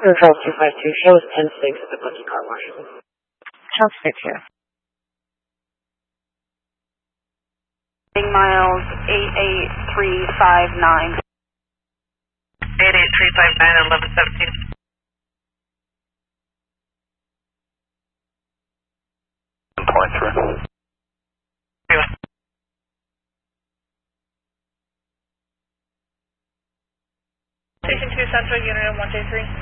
Charles 252, show us 10-6 at the Bucky Car Wash. Charles 52. Miles 88359. 88359 at 1117. Station 2 Central, Unit 123.